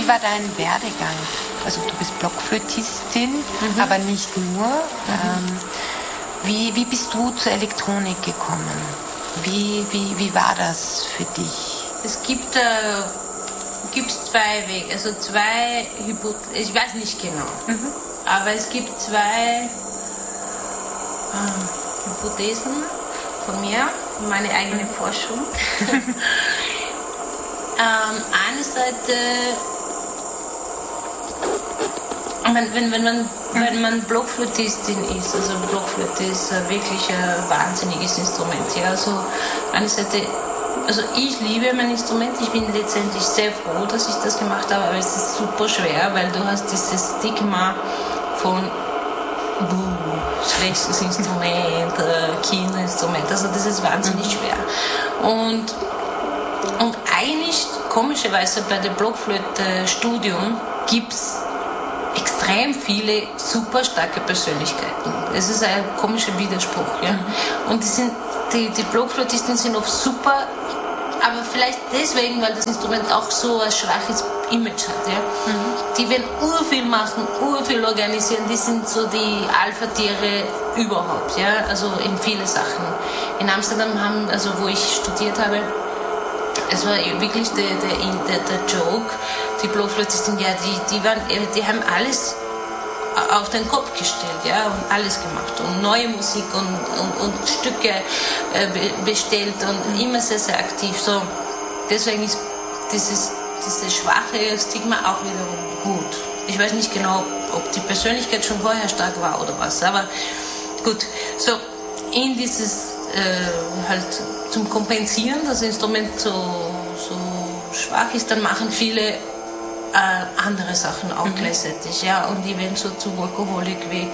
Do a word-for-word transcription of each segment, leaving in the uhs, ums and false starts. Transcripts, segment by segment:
wie war dein Werdegang? Also du bist Blockflötistin, mhm. aber nicht nur. Mhm. Ähm, wie, wie bist du zur Elektronik gekommen? Wie, wie, wie war das für dich? Es gibt, äh, gibt zwei Wege, also zwei Hypothesen, ich weiß nicht genau, mhm. aber es gibt zwei äh, Hypothesen von mir, meine eigene Forschung. ähm, eine Seite, wenn, wenn, wenn, man, wenn man Blockflötistin ist, also Blockflöte ist wirklich ein wahnsinniges Instrument. Ja, also eine Seite, also ich liebe mein Instrument, ich bin letztendlich sehr froh, dass ich das gemacht habe, aber es ist super schwer, weil du hast dieses Stigma von buh, schlechtes Instrument, äh, Kinderinstrument, also das ist wahnsinnig schwer. Und, und eigentlich, komischerweise bei dem Blockflöte-Studium gibt es extrem viele super starke Persönlichkeiten. Es ist ein komischer Widerspruch. Ja? Und die, sind, die, die Blockflötisten sind oft super, aber vielleicht deswegen, weil das Instrument auch so ein schwaches Image hat. Ja? Mhm. Die werden urviel machen, urviel organisieren, die sind so die Alpha-Tiere überhaupt. Ja? Also in viele Sachen. In Amsterdam, haben, also wo ich studiert habe, es war wirklich der, der, der, der Joke, die Blockflötisten, ja, die, die, waren, die haben alles auf den Kopf gestellt, ja, und alles gemacht und neue Musik und, und, und Stücke äh, bestellt und immer sehr, sehr aktiv. So, deswegen ist dieses, dieses schwache Stigma auch wiederum gut. Ich weiß nicht genau, ob die Persönlichkeit schon vorher stark war oder was, aber gut. So, in dieses äh, halt zum Kompensieren, das Instrument so, so schwach ist, dann machen viele Äh, andere Sachen auch mhm. gleichzeitig, ja, und die werden so zu Workaholic wie,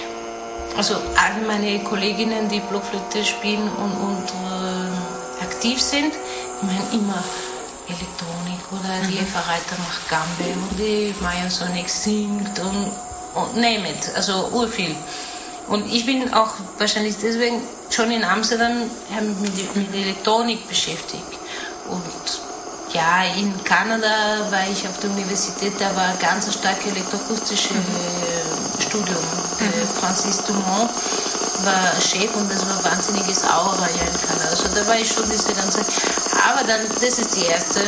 also alle meine Kolleginnen, die Blockflöte spielen und, und äh, aktiv sind, die meinen immer Elektronik oder mhm. die Eva Reiter macht Gambe und die Maya Sonic singt und, und name it, also urviel. Und ich bin auch wahrscheinlich deswegen schon in Amsterdam mit, mit Elektronik beschäftigt und ja, in Kanada war ich auf der Universität, da war ein ganz starkes elektroakustisches mhm. Studium. Mhm. Francis Dumont war Chef und das war ein wahnsinniges Aura ja in Kanada. Also da war ich schon diese ganze... Aber dann, das ist die erste.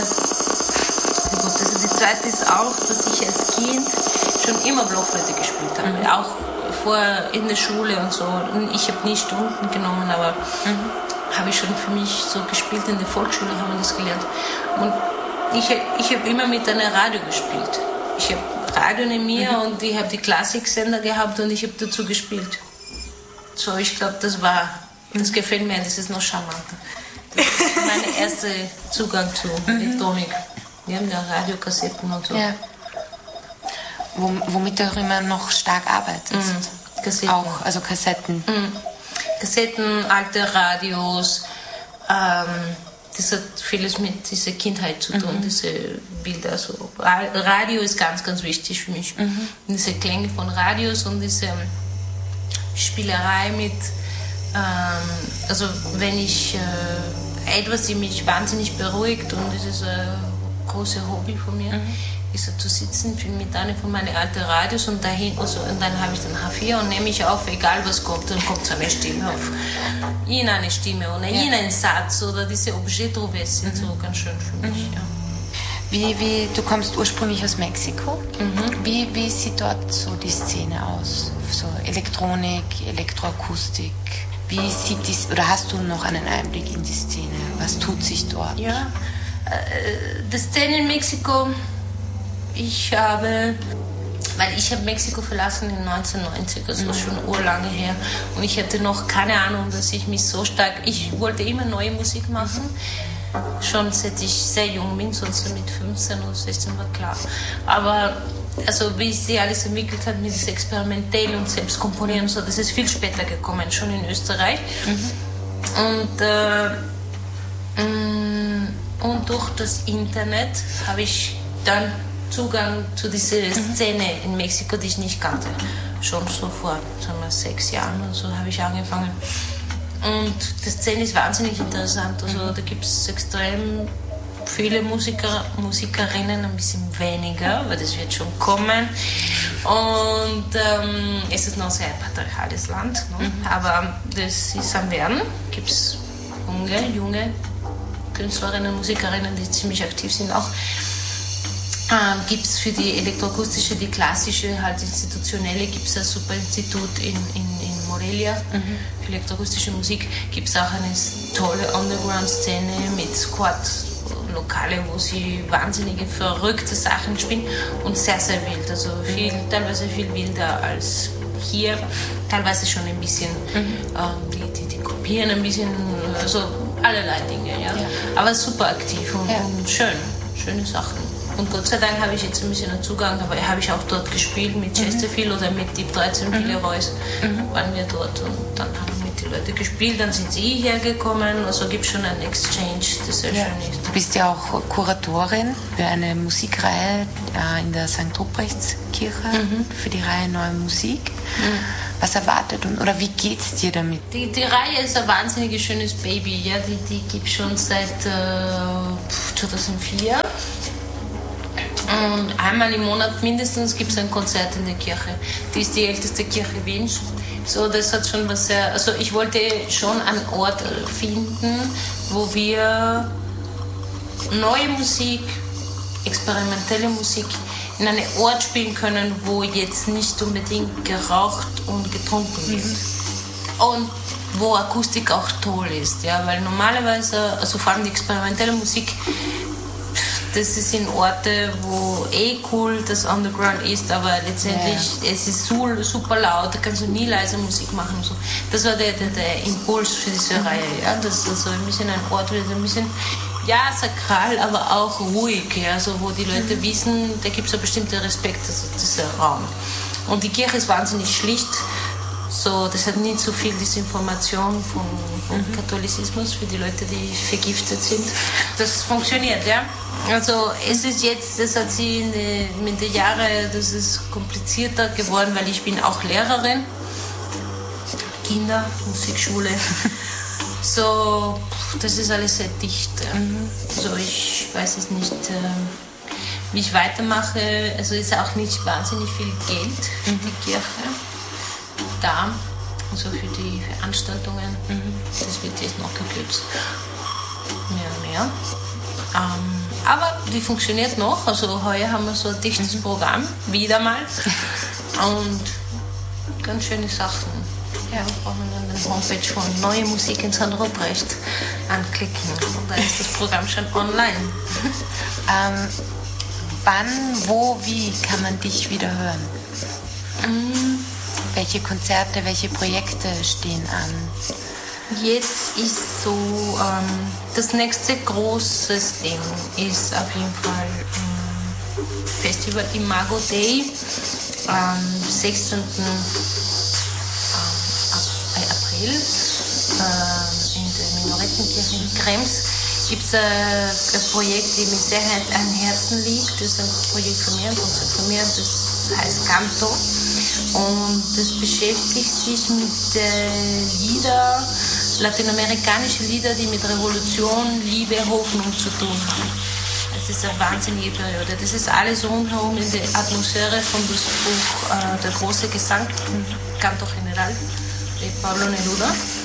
Gut, also die zweite ist auch, dass ich als Kind schon immer Blockflöte gespielt habe. Mhm. Auch vor in der Schule und so. Und ich habe nie Stunden genommen, aber... Mhm. habe ich schon für mich so gespielt, in der Volksschule haben wir das gelernt. Und ich, ich habe immer mit einem Radio gespielt. Ich habe Radio neben mir mhm. und ich habe die Klassiksender gehabt und ich habe dazu gespielt. So, ich glaube, das war, das gefällt mir, das ist noch charmanter. Das ist mein erster Zugang zu Elektronik. Wir haben ja Radiokassetten und so. Ja. Womit du auch immer noch stark arbeitest. Mhm. Kassetten. Auch, also Kassetten. Mhm. Kassetten, alte Radios, ähm, das hat vieles mit dieser Kindheit zu tun, mhm. diese Bilder. Also Radio ist ganz, ganz wichtig für mich. Mhm. Diese Klänge von Radios und diese Spielerei mit, ähm, also wenn ich äh, etwas, die mich wahnsinnig beruhigt und das ist ein großes Hobby von mir, mhm. ist so zu sitzen mit einer von meinen alten Radios und dahin, also, und dann habe ich den H vier und nehme ich auf, egal was kommt, dann kommt so eine Stimme auf. In eine Stimme oder ja. in einen Satz oder diese Objet trouvé sind mhm. so ganz schön für mich. Mhm. Ja. Wie, wie, du kommst ursprünglich aus Mexiko. Mhm. Wie, wie sieht dort so die Szene aus? So Elektronik, Elektroakustik. Wie sieht dies, oder hast du noch einen Einblick in die Szene? Was tut sich dort? Ja, äh, die Szene in Mexiko. Ich habe, weil ich habe Mexiko verlassen in neunzehnhundertneunzig, also mhm. schon urlange her. Und ich hatte noch keine Ahnung, dass ich mich so stark, ich wollte immer neue Musik machen. Mhm. Schon seit ich sehr jung bin, sonst mit fünfzehn oder sechzehn war klar. Aber also wie sich alles entwickelt hat mit diesem Experimentell und Selbstkomponieren und so, das ist viel später gekommen, schon in Österreich. Mhm. Und, äh, und durch das Internet habe ich dann Zugang zu dieser Szene in Mexiko, die ich nicht kannte. Schon so vor sagen wir, sechs Jahren oder so habe ich angefangen. Und die Szene ist wahnsinnig interessant. Also da gibt es extrem viele Musiker, Musikerinnen ein bisschen weniger, weil das wird schon kommen. Und ähm, es ist noch ein sehr patriarchales Land, ne? Mhm. Aber das ist am Werden. Gibt es junge, junge Künstlerinnen, Musikerinnen, die ziemlich aktiv sind auch. Ähm, gibt es für die elektroakustische, die klassische, halt institutionelle, gibt es ein super Institut in, in, in Morelia, mhm. für elektroakustische Musik. Gibt es auch eine tolle Underground-Szene mit Squad-Lokale, wo sie wahnsinnige, verrückte Sachen spielen und sehr, sehr wild. Also viel, teilweise viel wilder als hier, teilweise schon ein bisschen, mhm. ähm, die, die, die kopieren ein bisschen, also allerlei Dinge, ja. ja. Aber super aktiv und, ja. und schön, schöne Sachen. Und Gott sei Dank habe ich jetzt ein bisschen einen Zugang, aber habe ich auch dort gespielt mit Chesterfield mhm. oder mit Deep dreizehn mhm. Villeroys, mhm. waren wir dort und dann haben wir mit den Leuten gespielt, dann sind sie hergekommen, also gibt es schon einen Exchange, das sehr ja. schön ist. Du bist ja auch Kuratorin für eine Musikreihe äh, in der Sankt Ruprechtskirche, mhm. für die Reihe Neue Musik. Mhm. Was erwartet und oder wie geht's dir damit? Die, die Reihe ist ein wahnsinnig schönes Baby, ja, die, die gibt es schon seit äh, zweitausendvier. Und einmal im Monat mindestens gibt es ein Konzert in der Kirche. Die ist die älteste Kirche Wiens. So, das hat schon was sehr. Also ich wollte schon einen Ort finden, wo wir neue Musik, experimentelle Musik in einem Ort spielen können, wo jetzt nicht unbedingt geraucht und getrunken wird. Mhm. Und wo Akustik auch toll ist, ja, weil normalerweise, also vor allem die experimentelle Musik, das ist in Orte, wo eh cool das Underground ist, aber letztendlich ja. es ist so, super laut, da kannst du nie leise Musik machen und so. Das war der, der, der Impuls für diese mhm. Reihe, ja, dass also ein bisschen ein Ort wird, ein bisschen, ja, sakral, aber auch ruhig, ja, so, wo die Leute mhm. wissen, da gibt es einen bestimmten Respekt, also dieser Raum. Und die Kirche ist wahnsinnig schlicht. So, das hat nicht so viel Desinformation vom, vom mhm. Katholizismus für die Leute, die vergiftet sind. Das funktioniert, ja. Also es ist jetzt, das hat sie in den, mit den Jahren, das ist komplizierter geworden, weil ich bin auch Lehrerin. Kinder, Musikschule. So, das ist alles sehr dicht. Mhm. So, ich weiß es nicht, äh, wie ich weitermache. Also ist auch nicht wahnsinnig viel Geld für mhm. die Kirche da, also für die Veranstaltungen. Mhm. Das wird jetzt noch gekürzt. Mehr und mehr. Ähm, aber die funktioniert noch. Also heuer haben wir so ein dichtes mhm. Programm, wieder mal. Und ganz schöne Sachen. Ja, wir brauchen dann die Homepage von Neue Musik in Sankt Ruprecht anklicken. Und da ist das Programm schon online. ähm, wann, wo, wie kann man dich wieder hören? Mhm. Welche Konzerte, welche Projekte stehen an? Jetzt ist so, ähm, das nächste große Ding ist auf jeden Fall ähm, Festival Imago Dei am sechzehnten Ähm, April äh, in der Minorettenkirche in Krems. Gibt es ein, ein Projekt, das mir sehr am Herzen liegt. Das ist ein Projekt von mir, ein Konzert von mir, das heißt Canto. Und das beschäftigt sich mit äh, Lieder, lateinamerikanischen Lieder, die mit Revolution, Liebe, Hoffnung zu tun haben. Es ist eine wahnsinnige Periode. Das ist alles rundherum in der Atmosphäre von das Buch äh, Der große Gesang, Canto General, de Pablo Neruda.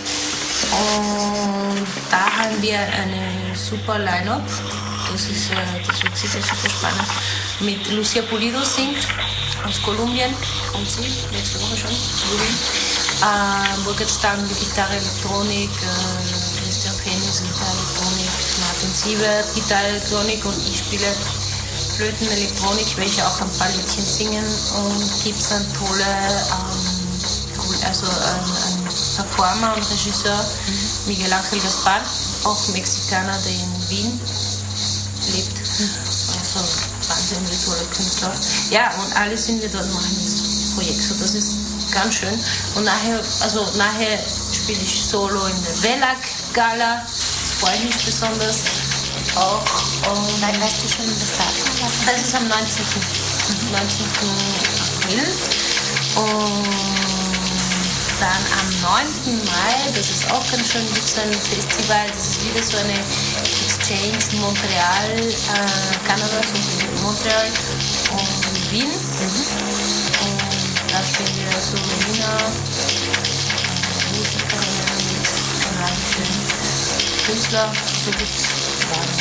Und da haben wir eine super Line-Up. Das, ist, äh, das wird sicher super spannend. Mit Lucia Pulido singt aus Kolumbien, kommt sie nächste Woche schon. Äh, Burkhard Stang, Gitarre, Elektronik, äh, Christian Penis, Gitarre, Elektronik, Martin Siebert, Gitarre, Elektronik und ich spiele Flöten, Elektronik, welche auch ein paar Liedchen singen und gibt es einen tollen, ähm, also einen, einen Performer und Regisseur, mhm. Miguel Ángel Gaspar, auch Mexikaner, der in Wien lebt. Mhm. Also wahnsinnig tolle Künstler. Ja, und alle sind wir dort machen dieses Projekt. So, das ist ganz schön. Und nachher, also nachher spiele ich Solo in der Velag Gala. Das freue ich mich besonders. Auch. Und Nein, weißt du schon das Datum? Das ist am neunzehnten April. Und dann am neunten Mai, das ist auch ganz schön, gibt es ein Festival, das ist wieder so eine Change, Montreal, äh, Kanada, so Montreal und Wien. Mhm. Und da spielen wir so Wiener äh, Musikerinnen, kanadische Künstler, so gibt's